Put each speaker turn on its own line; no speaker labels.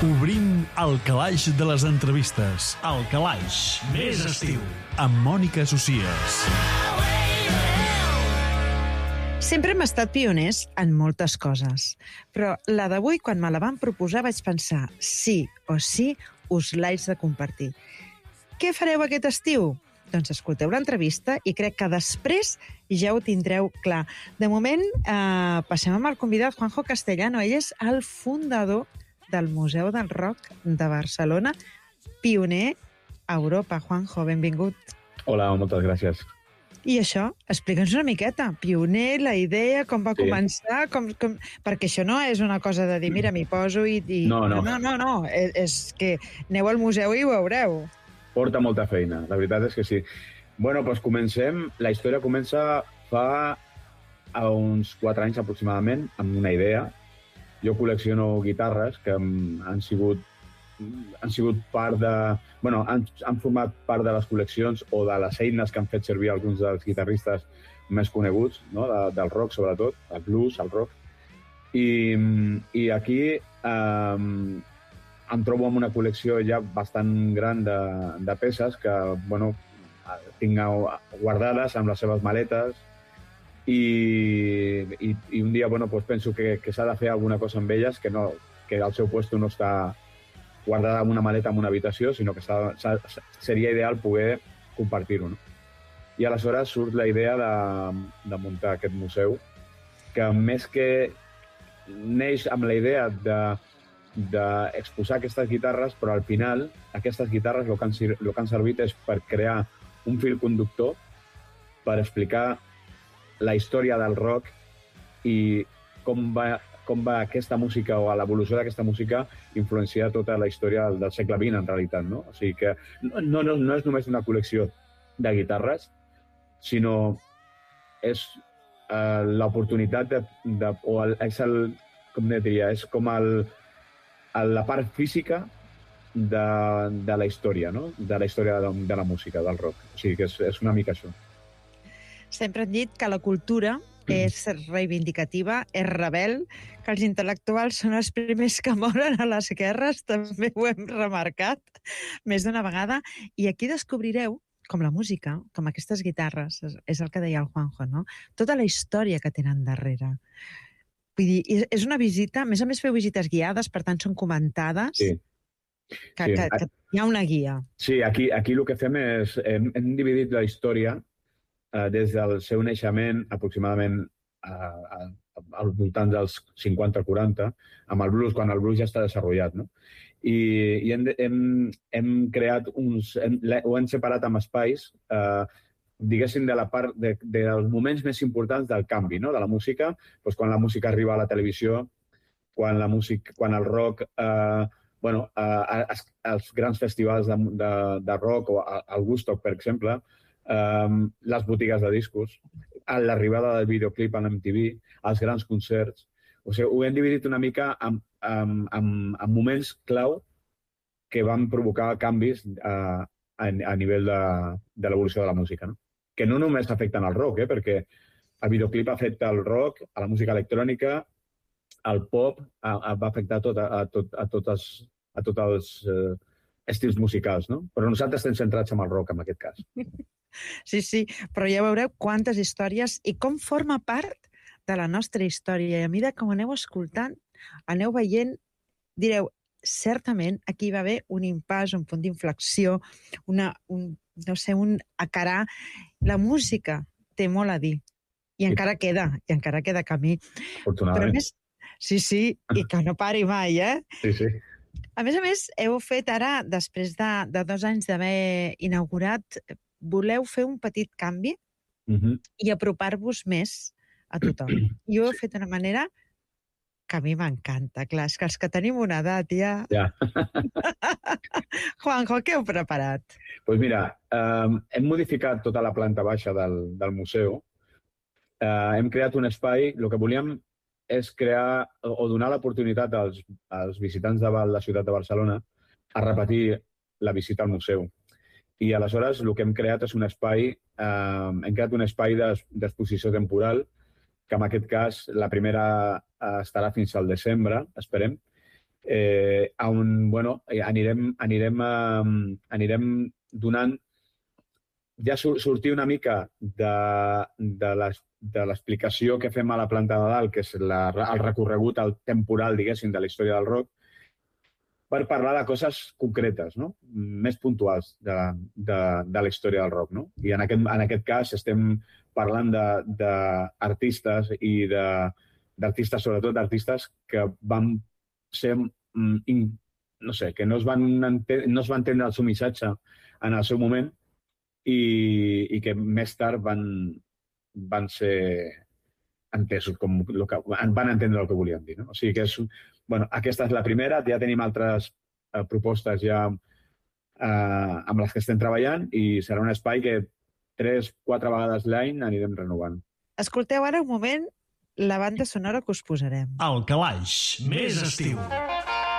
Obrim el calaix de les entrevistes. El calaix més estiu. Amb Mònica Socias.
Sempre hem estat pioners en moltes coses, però la d'avui, quan me la van proposar, vaig pensar, sí o sí, us l'haig de compartir. Què fareu aquest estiu? Doncs escolteu l'entrevista i crec que després ja ho tindreu clar. De moment, passem amb el convidat Juanjo Castellano. Ell és el fundador del Museu del Rock de Barcelona, pioner a Europa. Juanjo, benvingut.
Hola, moltes gràcies.
I això, explica'ns una miqueta. Pioner, la idea, com va començar, perquè això no és una cosa de dir, mira, m'hi poso i... No. És que aneu al museu i ho veureu.
Porta molta feina, la veritat és que sí. Bueno, doncs comencem. La història comença fa uns 4 anys aproximadament, amb una idea. Jo col·lecciono guitarres que han sigut part de... Bueno, han format part de les col·leccions o de les eines que han fet servir alguns dels guitarristes més coneguts, no? Del rock, sobretot, el blues, el rock. I aquí em trobo amb una col·lecció ja bastant gran de peces que, bueno, tinc guardades amb les seves maletes i un dia, bueno, doncs penso que s'ha de fer alguna cosa amb elles, que el seu puesto no està guardada en una maleta en una habitació, sinó que seria ideal poder compartir-ho, no? I aleshores surt la idea de muntar aquest museu, que més que neix amb la idea d'exposar aquestes guitarres, però al final aquestes guitarres el que han servit és per crear un fil conductor per explicar la història del rock i com va aquesta música o l'evolució d'aquesta música influenciar tota la història del segle XX, en realitat, no? O sigui que no és només una col·lecció de guitarres, sinó és l'oportunitat és com la part física de la història, no? De la història de la música, del rock. O sigui que és una mica això.
Sempre han dit que la cultura és reivindicativa, és rebel, que els intel·lectuals són els primers que moren a les guerres, també ho hem remarcat més d'una vegada, i aquí descobrireu com la música, com aquestes guitarres, és el que deia el Juanjo, no? Tota la història que tenen darrere. Vull dir, és una visita, a més feu visites guiades, per tant són comentades,
sí.
Que hi ha una guia.
Sí, aquí el que fem és, hem dividit la història des del seu naixement aproximadament al voltant dels 50-40, amb el blues, quan el blues ja està desenvolupat, no? I hem creat ho hem separat amb espais, diguéssim, de la part dels moments més importants del canvi, no? De la música, doncs quan la música arriba a la televisió, quan el rock, els grans festivals de rock, o el Woodstock, per exemple, les botigues de discos, l'arribada del videoclip a l'MTV, els grans concerts. O sigui, ho hem dividit una mica en moments clau que van provocar canvis a nivell de l'evolució de la música, no? Que no només afecten al rock, perquè el videoclip afecta al rock, a la música electrònica, al pop, va afectar a tots els estils musicals, no? Però nosaltres estem centrats en el rock, en aquest cas.
Sí, però ja veureu quantes històries i com forma part de la nostra història. I a mesura que ho aneu escoltant, aneu veient, direu, certament aquí va haver un impàs, un punt d'inflexió, un acarar. La música té molt a dir. I encara queda camí.
Afortunadament.
Però a més, sí, i que no pari mai,
Sí.
A més, heu fet ara, després de 2 anys d'haver inaugurat, voleu fer un petit canvi i apropar-vos més a tothom. I ho heu fet d'una manera que a mi m'encanta. Clar, és que els que tenim una edat ja... Juanjo, què heu preparat?
Doncs mira, hem modificat tota la planta baixa del museu. Hem creat un espai. El que volíem és crear o donar l'oportunitat als visitants de la ciutat de Barcelona a repetir la visita al museu. I aleshores el que hem creat és un espai, d'exposició temporal, que en aquest cas la primera estarà fins al desembre, esperem, anirem donant ja sortir una mica de l'explicació que fem a la planta de dalt, que és el recorregut temporal, diguéssim, de la història del rock, per parlar de coses concretes, no? Més puntuals de la història del rock. No? I en aquest cas estem parlant d'artistes i d'artistes, sobretot d'artistes que van ser, no sé, que no es van entendre el seu missatge en el seu moment i que més tard van ser entesos com van entendre el que volien dir. No? O sigui que aquesta és la primera, ja tenim altres propostes ja amb les que estem treballant i serà un espai que 3-4 vegades l'any anirem renovant.
Escolteu ara un moment la banda sonora que us posarem.
El calaix, més estiu.